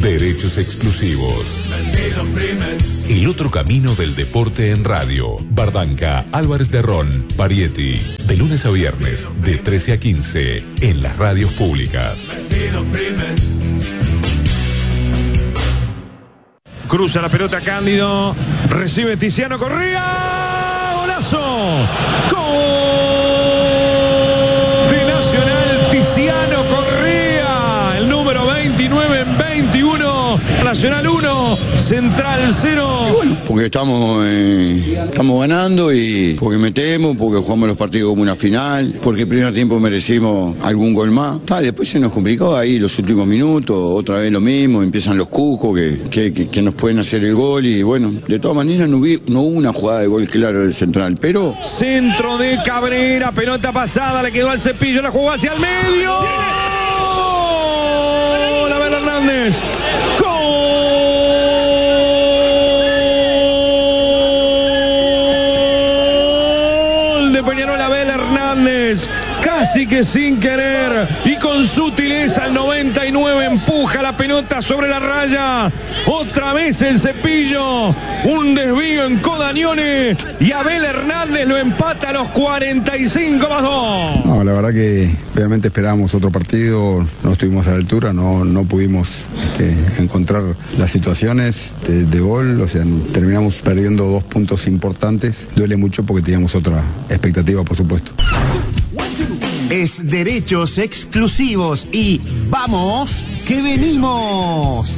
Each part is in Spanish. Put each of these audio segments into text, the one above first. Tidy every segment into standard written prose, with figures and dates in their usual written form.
Derechos exclusivos. El otro camino del deporte en radio. Bardanca, Álvarez de Ron, Parietti. De lunes a viernes, de 13 a 15, en las radios públicas. Cruza la pelota Cándido. Recibe Tiziano Correa. ¡Golazo! ¡Gol! De Nacional, Tiziano Correa. El número 29 en 21. Nacional 1, Central 0. Bueno, porque estamos ganando y porque metemos, porque jugamos los partidos como una final, porque el primer tiempo merecimos algún gol más. Después se nos complicó ahí los últimos minutos, otra vez lo mismo, empiezan los cucos que nos pueden hacer el gol y bueno, de todas maneras no hubo una jugada de gol claro del Central, pero... Centro de Cabrera, pelota pasada, le quedó al Cepillo, la jugó hacia el medio. ¡Gol! Abel Hernández. Peñarol, Abel Hernández, casi que sin querer y con sutileza al 99 empuja la pelota sobre la raya. Otra vez el Cepillo, un desvío en Codagnone y Abel Hernández lo empata a los 45+2. No, la verdad que obviamente esperábamos otro partido, no estuvimos a la altura, no pudimos encontrar las situaciones de gol, o sea, terminamos perdiendo 2 puntos importantes. Duele mucho porque teníamos otra expectativa, por supuesto. Es derechos exclusivos y vamos que venimos.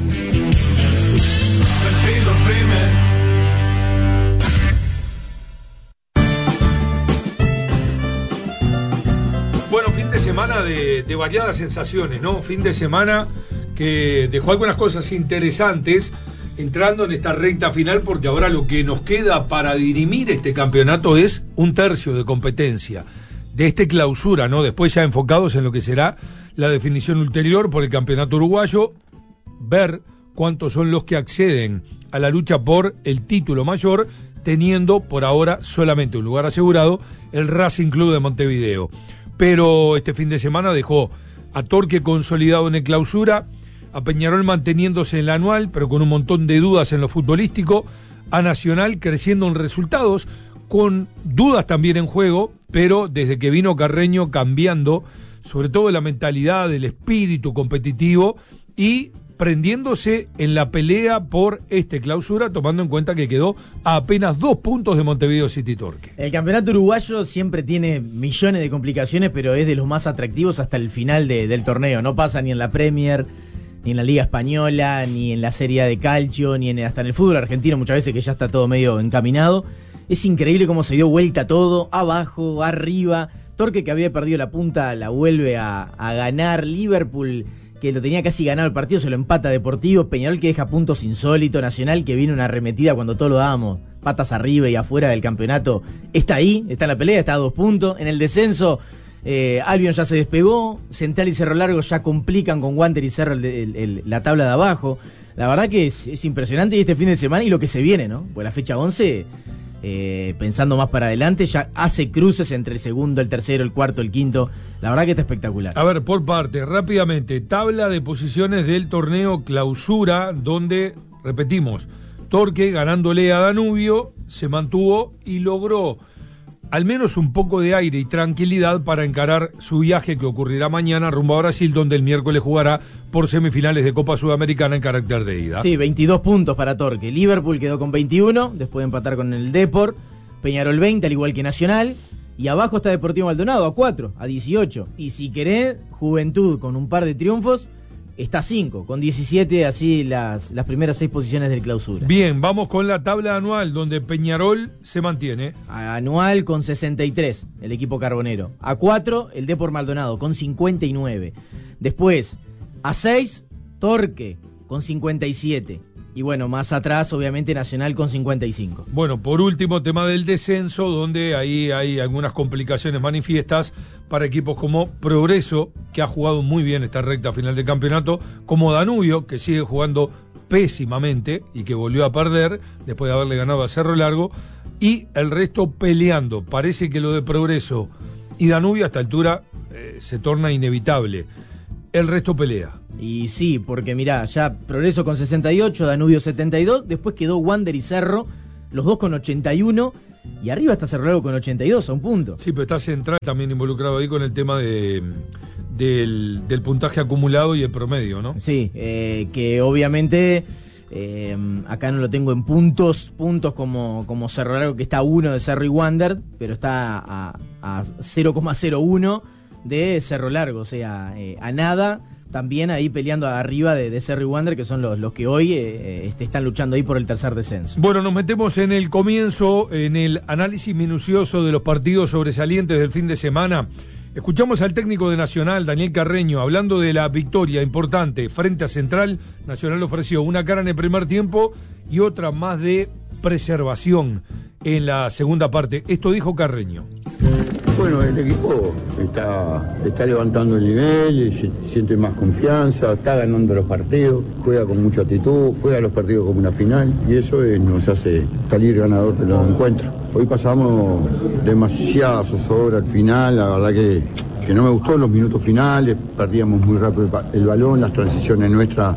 Bueno, fin de semana de variadas sensaciones, ¿no? Fin de semana que dejó algunas cosas interesantes entrando en esta recta final, porque ahora lo que nos queda para dirimir este campeonato es un tercio de competencia de este clausura, ¿no? Después ya enfocados en lo que será la definición ulterior por el campeonato uruguayo, ver cuántos son los que acceden a la lucha por el título mayor, teniendo por ahora solamente un lugar asegurado, el Racing Club de Montevideo. Pero este fin de semana dejó a Torque consolidado en el clausura, a Peñarol manteniéndose en la anual, pero con un montón de dudas en lo futbolístico, a Nacional creciendo en resultados, con dudas también en juego, pero desde que vino Carreño cambiando, sobre todo la mentalidad, del espíritu competitivo y prendiéndose en la pelea por este clausura, tomando en cuenta que quedó a apenas 2 puntos de Montevideo City Torque. El campeonato uruguayo siempre tiene millones de complicaciones, pero es de los más atractivos hasta el final del torneo. No pasa ni en la Premier, ni en la Liga Española, ni en la Serie A de Calcio, ni hasta en el fútbol argentino, muchas veces que ya está todo medio encaminado. Es increíble cómo se dio vuelta todo, abajo, arriba. Torque, que había perdido la punta, la vuelve a ganar. Liverpool, que lo tenía casi ganado el partido, se lo empata Deportivo. Peñarol, que deja puntos insólitos. Nacional, que viene una arremetida cuando todo lo dábamos, patas arriba y afuera del campeonato. Está ahí, está en la pelea, está a 2 puntos. En el descenso, Albion ya se despegó. Central y Cerro Largo ya complican con Wander y Cerro la tabla de abajo. La verdad que es impresionante, y este fin de semana y lo que se viene, ¿no? Pues la fecha 11... pensando más para adelante, ya hace cruces entre el segundo, el tercero, el cuarto, el quinto. La verdad que está espectacular. A ver, por parte, rápidamente, tabla de posiciones del torneo clausura, donde, repetimos, Torque ganándole a Danubio, se mantuvo y logró al menos un poco de aire y tranquilidad para encarar su viaje que ocurrirá mañana rumbo a Brasil, donde el miércoles jugará por semifinales de Copa Sudamericana en carácter de ida. Sí, 22 puntos para Torque. Liverpool quedó con 21, después de empatar con el Depor. Peñarol 20, al igual que Nacional. Y abajo está Deportivo Maldonado a 4, a 18. Y si querés, Juventud con un par de triunfos, está a 5, con 17, así las primeras 6 posiciones del clausura. Bien, vamos con la tabla anual, donde Peñarol se mantiene. Anual con 63, el equipo carbonero. A 4, el Depor Maldonado, con 59. Después, a 6, Torque, con 57. Y bueno, más atrás, obviamente, Nacional con 55. Bueno, por último, tema del descenso, donde ahí hay algunas complicaciones manifiestas para equipos como Progreso, que ha jugado muy bien esta recta final del campeonato, como Danubio, que sigue jugando pésimamente y que volvió a perder después de haberle ganado a Cerro Largo, y el resto peleando. Parece que lo de Progreso y Danubio a esta altura se torna inevitable. el resto pelea. Y sí, porque mirá, ya Progreso con 68, Danubio 72, después quedó Wander y Cerro, los dos con 81, y arriba está Cerro Largo con 82, a un punto. Sí, pero está Central también involucrado ahí con el tema del puntaje acumulado y el promedio, ¿no? Sí, que obviamente acá no lo tengo en puntos como Cerro Largo, que está a 1 de Cerro y Wander, pero está a 0,01 de Cerro Largo, o sea, a nada, también ahí peleando arriba de Cerro y Wander, que son los que hoy están luchando ahí por el tercer descenso. Bueno, nos metemos en el comienzo, en el análisis minucioso de los partidos sobresalientes del fin de semana. Escuchamos al técnico de Nacional, Daniel Carreño, hablando de la victoria importante frente a Central. Nacional ofreció una cara en el primer tiempo y otra más de preservación en la segunda parte. Esto dijo Carreño. Bueno, el equipo está levantando el nivel, siente más confianza, está ganando los partidos, juega con mucha actitud, juega los partidos como una final y eso nos hace salir ganador de los encuentros. Hoy pasamos demasiada zozobra al final, la verdad que no me gustó los minutos finales, perdíamos muy rápido el balón, las transiciones nuestras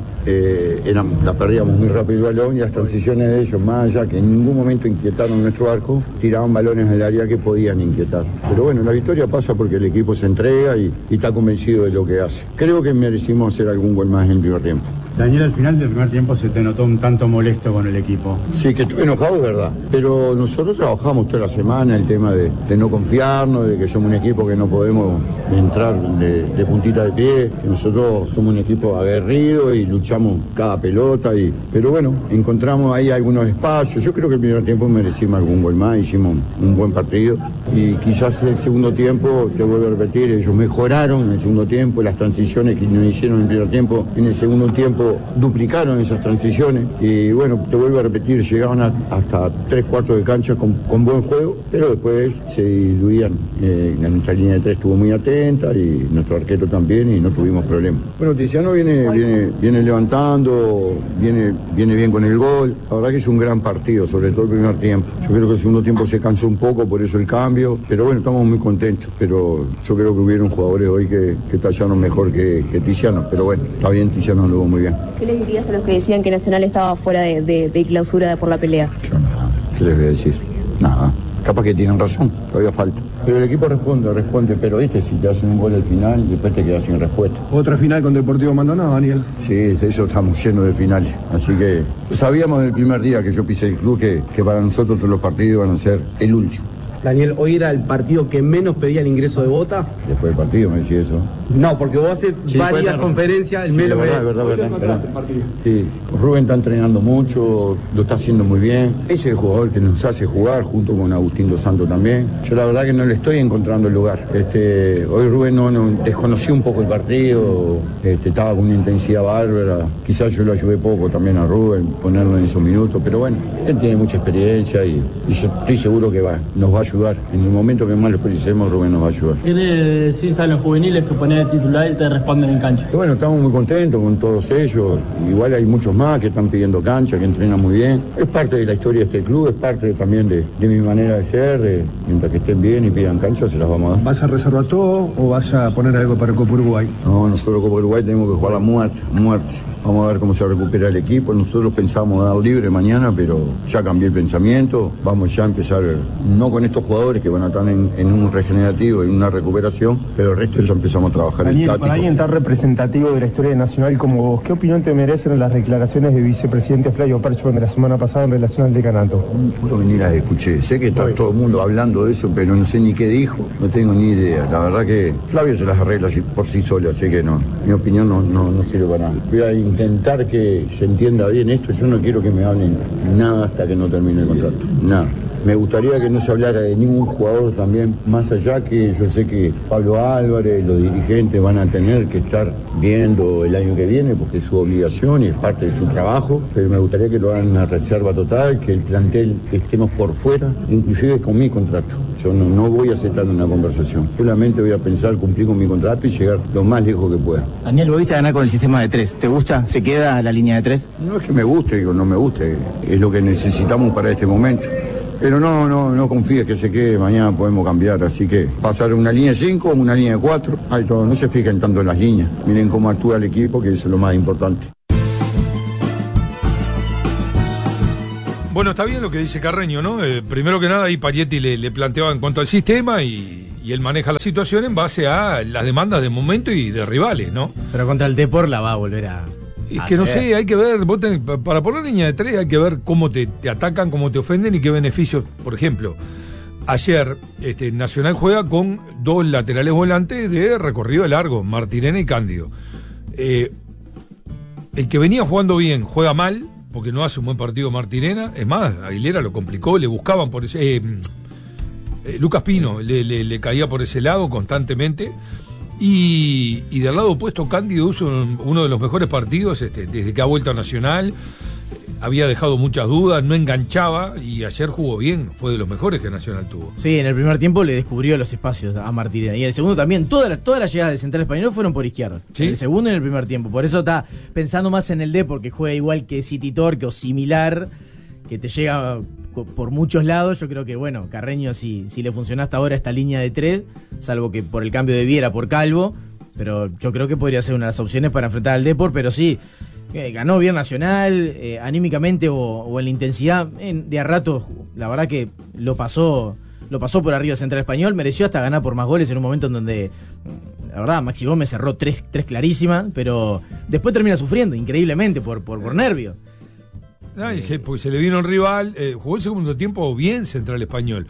las perdíamos muy rápido el balón y las transiciones de ellos, más allá que en ningún momento inquietaron nuestro arco, tiraban balones al área que podían inquietar. Pero bueno, la victoria pasa porque el equipo se entrega y está convencido de lo que hace. Creo que merecimos hacer algún gol más en el primer tiempo. Daniel, al final del primer tiempo se te notó un tanto molesto con el equipo. Sí, que estuve enojado, es verdad. Pero nosotros trabajamos toda la semana el tema de no confiarnos, de que somos un equipo que no podemos entrar de puntita de pie, que nosotros somos un equipo aguerrido y luchamos cada pelota. Pero bueno, encontramos ahí algunos espacios. Yo creo que el primer tiempo merecimos algún gol más, hicimos un buen partido. Y quizás el segundo tiempo, te vuelvo a repetir, ellos mejoraron en el segundo tiempo, las transiciones que nos hicieron en el primer tiempo, en el segundo tiempo duplicaron esas transiciones y bueno, te vuelvo a repetir, llegaban hasta 3/4 de cancha con buen juego, pero después se diluían. Nuestra línea de 3 estuvo muy atenta y nuestro arquero también y no tuvimos problemas. Bueno, Tiziano viene levantando, viene bien con el gol. La verdad que es un gran partido, sobre todo el primer tiempo. Yo creo que el segundo tiempo se cansó un poco, por eso el cambio, pero bueno, estamos muy contentos. Pero yo creo que hubieron jugadores hoy que tallaron mejor que Tiziano, pero bueno, está bien, Tiziano anduvo muy bien. ¿Qué les dirías a los que decían que Nacional estaba fuera de clausura por la pelea? Yo nada, ¿qué les voy a decir? Nada, capaz que tienen razón, todavía falta. Pero el equipo responde, pero si te hacen un gol al final, después te quedas sin respuesta. ¿Otra final con Deportivo Maldonado, Daniel? Sí, de eso estamos llenos de finales. Así que sabíamos del primer día que yo pisé el club que para nosotros todos los partidos van a ser el último. Daniel, ¿hoy era el partido que menos pedía el ingreso de Bota? Después del partido me decís eso. No, porque vos haces varias conferencias, el menos... verdad. Sí, Rubén está entrenando mucho, lo está haciendo muy bien. Ese es el jugador que nos hace jugar, junto con Agustín Dos Santos también. Yo la verdad que no le estoy encontrando el lugar. Hoy Rubén no desconoció un poco el partido, estaba con una intensidad bárbara. Quizás yo lo ayudé poco también a Rubén, ponerlo en esos minutos, pero bueno, él tiene mucha experiencia y yo estoy seguro que nos va a ayudar. En el momento que más lo precisemos, Rubén nos va a ayudar. ¿Qué le decís a los juveniles que ponen de titular y te responden en cancha? Y bueno, estamos muy contentos con todos ellos. Igual hay muchos más que están pidiendo cancha, que entrenan muy bien. Es parte de la historia de este club, es parte también de mi manera de ser. Mientras que estén bien y pidan cancha, se las vamos a dar. ¿Vas a reservar todo o vas a poner algo para Copa Uruguay? No, nosotros Copa Uruguay tenemos que jugar la muerte. Vamos a ver cómo se recupera el equipo. Nosotros pensamos dar libre mañana, pero ya cambié el pensamiento. Vamos ya a empezar, no con estos jugadores que van a estar en un regenerativo, en una recuperación, pero el resto ya empezamos a trabajar. Daniel, el táctico. Para alguien tan representativo de la historia nacional como vos, ¿qué opinión te merecen las declaraciones del vicepresidente Flavio Perchman de la semana pasada en relación al decanato? Puro venir las escuché. Sé que está todo el mundo hablando de eso, pero no sé ni qué dijo. No tengo ni idea. La verdad que Flavio se las arregla por sí solo, así que no. Mi opinión no sirve para nada. Voy a intentar que se entienda bien esto. Yo no quiero que me hablen nada hasta que no termine el contrato. Nada. Me gustaría que no se hablara de ningún jugador también, más allá que yo sé que Pablo Álvarez, los dirigentes van a tener que estar viendo el año que viene porque es su obligación y es parte de su trabajo, pero me gustaría que lo hagan una reserva total, que el plantel estemos por fuera, inclusive con mi contrato. Yo no voy a aceptar una conversación, solamente voy a pensar cumplir con mi contrato y llegar lo más lejos que pueda. Daniel, volviste a ganar con el sistema de 3. ¿Te gusta? ¿Se queda la línea de 3? No es que me guste, no me guste, es lo que necesitamos para este momento. Pero no confíes que se quede, mañana podemos cambiar, así que pasar una línea de 5 o una línea de 4, hay todo, no se fijen tanto en las líneas, miren cómo actúa el equipo, que eso es lo más importante. Bueno, está bien lo que dice Carreño, ¿no? Primero que nada, ahí Parietti le planteaba en cuanto al sistema y él maneja la situación en base a las demandas de momento y de rivales, ¿no? Pero contra el Depor la va a volver a... Es que no sé, hay que ver, para poner línea de 3 hay que ver cómo te atacan, cómo te ofenden y qué beneficios. Por ejemplo, ayer Nacional juega con 2 laterales volantes de recorrido largo, Martirena y Cándido. El que venía jugando bien juega mal, porque no hace un buen partido Martirena. Es más, Aguilera lo complicó, le buscaban por ese... Lucas Pino le caía por ese lado constantemente. Y del lado opuesto, Cándido hizo uno de los mejores partidos desde que ha vuelto a Nacional. Había dejado muchas dudas, no enganchaba y ayer jugó bien, fue de los mejores que Nacional tuvo. Sí, en el primer tiempo le descubrió los espacios a Martirena. Y en el segundo también, todas las llegadas de Central Español fueron por izquierda. ¿Sí? En el segundo y en el primer tiempo. Por eso está pensando más en el D, porque juega igual que City Torque o similar, que te llega por muchos lados. Yo creo que, bueno, Carreño si le funciona hasta ahora esta línea de 3, salvo que por el cambio de Viera por Calvo, pero yo creo que podría ser una de las opciones para enfrentar al Depor, pero sí, ganó bien Nacional, anímicamente o en la intensidad, de a rato, la verdad que lo pasó por arriba Central Español, mereció hasta ganar por más goles en un momento en donde, la verdad, Maxi Gómez cerró tres clarísimas, pero después termina sufriendo increíblemente por nervio. Pues se le vino el rival, jugó el segundo tiempo bien Central Español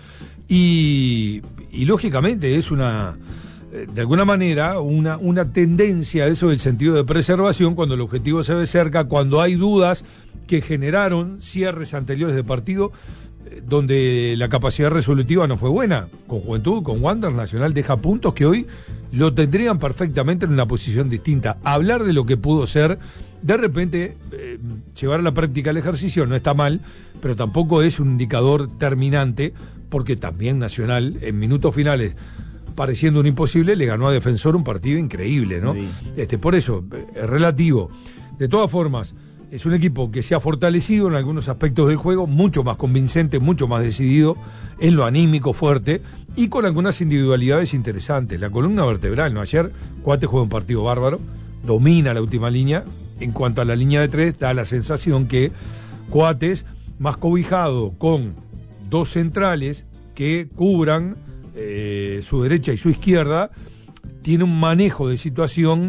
y lógicamente es de alguna manera una tendencia a eso del sentido de preservación cuando el objetivo se ve cerca, cuando hay dudas que generaron cierres anteriores de partido donde la capacidad resolutiva no fue buena. Con Juventud, con Wander, Nacional deja puntos que hoy lo tendrían perfectamente en una posición distinta. Hablar de lo que pudo ser, de repente llevar a la práctica el ejercicio no está mal, pero tampoco es un indicador terminante, porque también Nacional en minutos finales, pareciendo un imposible, le ganó a Defensor un partido increíble, ¿no? Sí. Por eso, es relativo. De todas formas, es un equipo que se ha fortalecido en algunos aspectos del juego, mucho más convincente, mucho más decidido, en lo anímico fuerte, y con algunas individualidades interesantes. La columna vertebral, ¿no? Ayer, Coates juega un partido bárbaro, domina la última línea. En cuanto a la línea de 3, da la sensación que Coates, más cobijado con 2 centrales que cubran su derecha y su izquierda, tiene un manejo de situación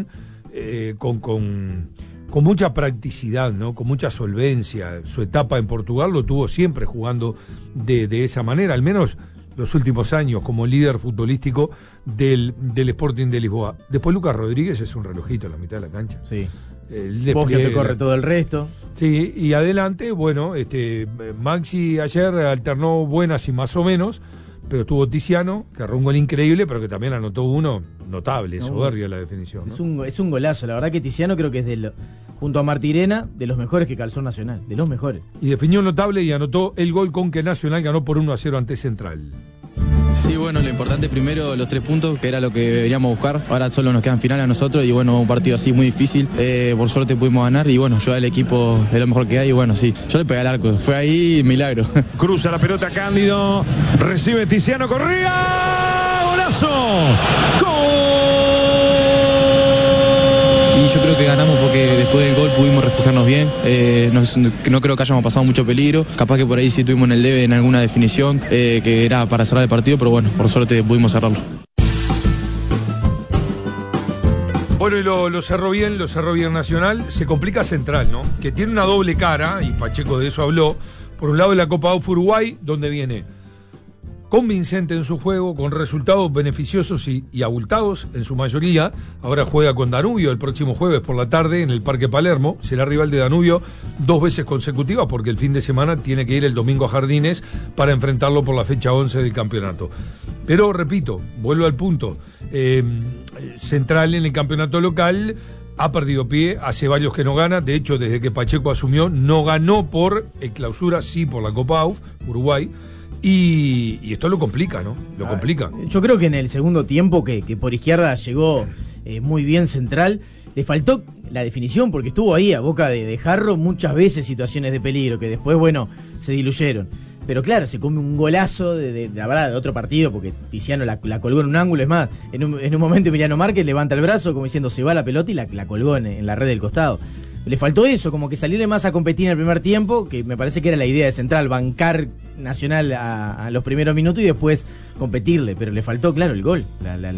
con mucha practicidad, ¿no? Con mucha solvencia. Su etapa en Portugal lo tuvo siempre jugando de esa manera, al menos los últimos años, como líder futbolístico del Sporting de Lisboa. Después Lucas Rodríguez es un relojito en la mitad de la cancha. Sí. Vos que te corre todo el resto. Sí, y adelante, bueno, Maxi ayer alternó buenas y más o menos, pero estuvo Tiziano, que agarró un gol increíble, pero que también anotó uno notable, soberbia la definición, ¿no? Es un golazo, la verdad que Tiziano creo que es junto a Martirena, de los mejores que calzó Nacional, de los mejores. Y definió notable y anotó el gol con que Nacional ganó por 1-0 ante Central. Sí, bueno, lo importante primero los 3 puntos, que era lo que deberíamos buscar. Ahora solo nos quedan finales a nosotros y bueno, un partido así muy difícil. Por suerte pudimos ganar y bueno, yo al equipo es lo mejor que hay y bueno, sí, yo le pegué al arco, fue ahí milagro. Cruza la pelota Cándido, recibe Tiziano Correa, golazo, ¡gol! Y yo creo que ganamos porque después del gol pudimos refugiarnos bien, no creo que hayamos pasado mucho peligro, capaz que por ahí sí tuvimos en el debe en alguna definición que era para cerrar el partido, pero bueno, por suerte pudimos cerrarlo. Bueno, y lo cerró bien Nacional. Se complica Central, ¿no? Que tiene una doble cara, y Pacheco de eso habló. Por un lado, la Copa AUF Uruguay, donde viene convincente en su juego, con resultados beneficiosos y abultados en su mayoría. Ahora juega con Danubio el próximo jueves por la tarde en el Parque Palermo. Será rival de Danubio 2 veces consecutivas, porque el fin de semana tiene que ir el domingo a Jardines para enfrentarlo por la fecha 11 del campeonato. Pero, repito, vuelvo al punto. Central en el campeonato local ha perdido pie, hace varios que no gana. De hecho, desde que Pacheco asumió, no ganó por el clausura, sí por la Copa AUF Uruguay. Y esto lo complica, ¿no? Lo complica. Yo creo que en el segundo tiempo, que por izquierda llegó muy bien Central, le faltó la definición, porque estuvo ahí a boca de jarro muchas veces situaciones de peligro, que después, bueno, se diluyeron. Pero claro, se come un golazo de otro partido, porque Tiziano la colgó en un ángulo. Es más, en un momento Emiliano Márquez levanta el brazo como diciendo se va la pelota y la colgó en la red del costado. Le faltó eso, como que salirle más a competir en el primer tiempo, que me parece que era la idea de Central, bancar Nacional a los primeros minutos y después competirle, pero le faltó, claro, el gol.